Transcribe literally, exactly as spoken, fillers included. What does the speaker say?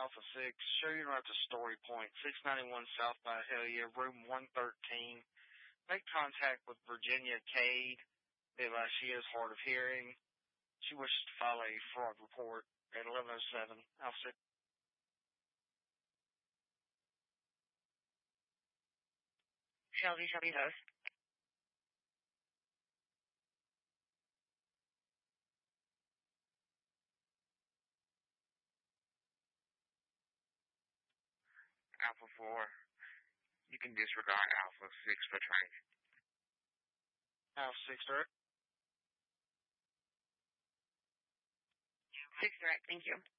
Alpha six, show you right to Story Point, six ninety-one South by Hellier, room one thirteen. Make contact with Virginia Cade. She is hard of hearing. She wishes to file a fraud report at eleven oh seven Alpha six. Shelby, Shelby Host. Alpha four, you can disregard Alpha six for training. Alpha six, direct. six, direct, thank you.